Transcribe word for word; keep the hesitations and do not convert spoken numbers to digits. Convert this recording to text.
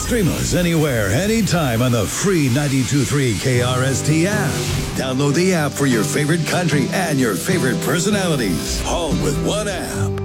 Stream us anywhere, anytime on the free ninety-two point three K R S T app. Download the app for your favorite country and your favorite personalities. All with one app.